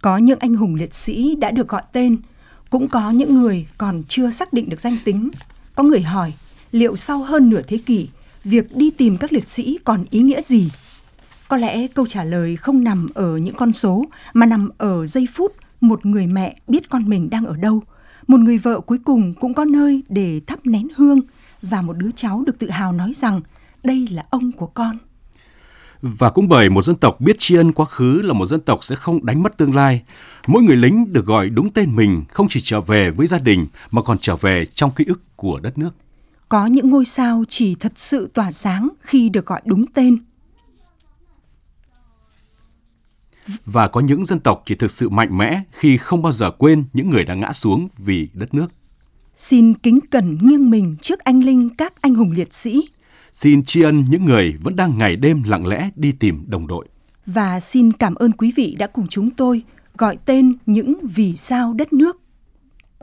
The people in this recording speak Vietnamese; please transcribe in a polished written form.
Có những anh hùng liệt sĩ đã được gọi tên, cũng có những người còn chưa xác định được danh tính. Có người hỏi, liệu sau hơn nửa thế kỷ, việc đi tìm các liệt sĩ còn ý nghĩa gì? Có lẽ câu trả lời không nằm ở những con số, mà nằm ở giây phút một người mẹ biết con mình đang ở đâu, một người vợ cuối cùng cũng có nơi để thắp nén hương, và một đứa cháu được tự hào nói rằng đây là ông của con. Và cũng bởi một dân tộc biết tri ân quá khứ là một dân tộc sẽ không đánh mất tương lai. Mỗi người lính được gọi đúng tên mình không chỉ trở về với gia đình mà còn trở về trong ký ức của đất nước. Có những ngôi sao chỉ thật sự tỏa sáng khi được gọi đúng tên. Và có những dân tộc chỉ thực sự mạnh mẽ khi không bao giờ quên những người đã ngã xuống vì đất nước. Xin kính cẩn nghiêng mình trước anh linh các anh hùng liệt sĩ. Xin tri ân những người vẫn đang ngày đêm lặng lẽ đi tìm đồng đội. Và xin cảm ơn quý vị đã cùng chúng tôi gọi tên những vì sao đất nước.